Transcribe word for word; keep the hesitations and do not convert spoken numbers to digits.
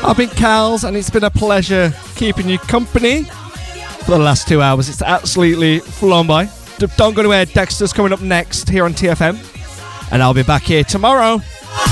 I've been Cals, and it's been a pleasure keeping you company for the last two hours. It's absolutely flown by. D- don't go anywhere. Dexter's coming up next here on T F M, and I'll be back here tomorrow.